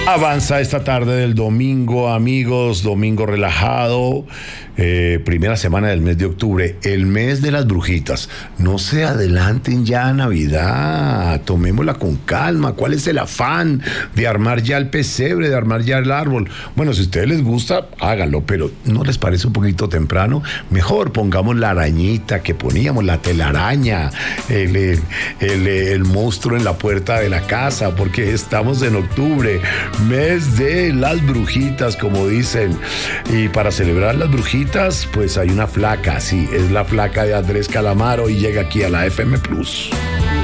Avanza esta tarde del domingo, amigos, domingo relajado, primera semana del mes de octubre, el mes de las brujitas. No se adelanten ya a Navidad, tomémosla con calma. ¿Cuál es el afán de armar ya el pesebre, de armar ya el árbol? Bueno, si a ustedes les gusta, háganlo, pero ¿no les parece un poquito temprano? Mejor pongamos la arañita que poníamos, la telaraña, el monstruo en la puerta de la casa, porque estamos en octubre, mes de las brujitas, como dicen. Y para celebrar las brujitas, pues hay una flaca, sí, es la flaca de Andrés Calamaro y llega aquí a la FM Plus.